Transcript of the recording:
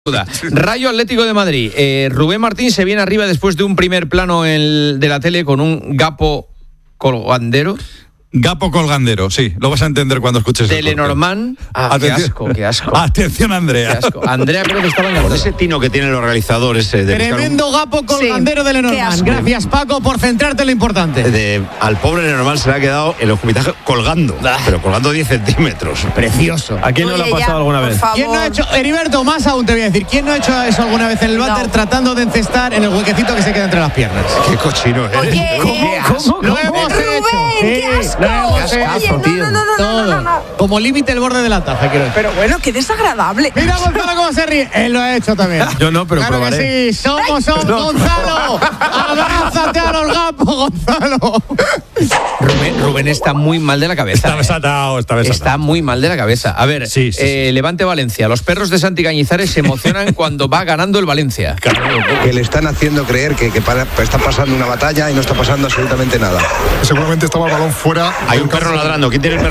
Rayo Atlético de Madrid. Rubén Martín se viene arriba después de un primer plano de la tele con un gapo colgandero. Gapo colgandero, sí, lo vas a entender cuando escuches de Lenormand. Qué asco. Atención, Andrea. Qué asco. Andrea creo que estaba en con ese tino que tienen los realizadores. Tremendo gapo colgandero de Lenormand. Gracias, Paco, por centrarte en lo importante. Al pobre Lenormand se le ha quedado el escupitaje colgando, pero colgando 10 centímetros. Precioso. ¿A quién no lo ha pasado alguna vez? ¿Quién no ha hecho, Heriberto, más aún te voy a decir, ¿quién no ha hecho eso alguna vez en el váter tratando de encestar en el huequecito que se queda entre las piernas? Qué cochino eres. Oye, ¿Cómo? Lo hemos hecho. ¡Qué asco! No. Como límite el borde de la taza, quiero decir. Pero bueno, qué desagradable. Mira Gonzalo cómo se ríe. Él lo ha hecho también. Yo no, pero claro probaré. Que sí, somos Gonzalo. Abrázate a los gapos, Gonzalo. Rubén está muy mal de la cabeza. Está desatado. Está muy mal de la cabeza. A ver, sí. Levante Valencia. Los perros de Santi Cañizares se emocionan cuando va ganando el Valencia. Que le están haciendo creer que está pasando una batalla y no está pasando absolutamente nada. Seguramente estaba el balón fuera. Hay un perro ladrando. ¿Quién tiene el perro?